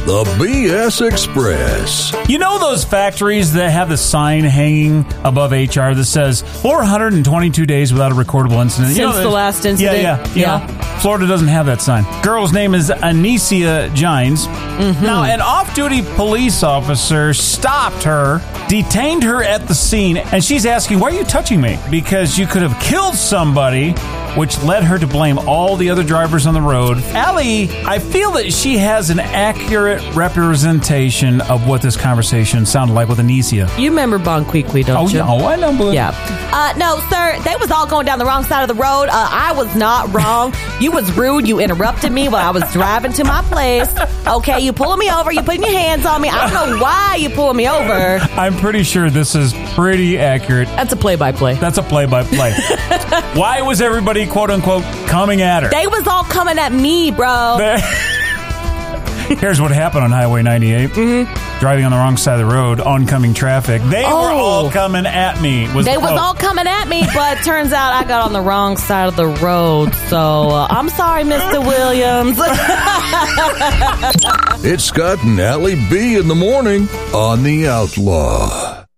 The BS Express. You know those factories that have the sign hanging above HR that says 422 days without a recordable incident? Since the last incident? Yeah. Florida doesn't have that sign. Girl's name is Anicia Gines. Mm-hmm. Now, an off-duty police officer stopped her, detained her at the scene, and she's asking, why are you touching me? Because you could have killed somebody, which led her to blame all the other drivers on the road. Allie, I feel that she has an accurate representation of what this conversation sounded like with Anicia. You remember Bonquiqui, don't you? Oh, I know. Yeah. No, sir, they was all going down the wrong side of the road. I was not wrong. You was rude. You interrupted me while I was driving to my place. Okay, you pulling me over. You putting your hands on me. I don't know why you pulling me over. I'm pretty sure this is pretty accurate. That's a play-by-play. That's a play-by-play. Why was everybody, quote-unquote, coming at her? They was all coming at me, bro. Here's what happened on Highway 98. Mm-hmm. Driving on the wrong side of the road, oncoming traffic. They were all coming at me. They was all coming at me, but turns out I got on the wrong side of the road. So I'm sorry, Mr. Williams. It's Scott and Allie B in the morning on The Outlaw.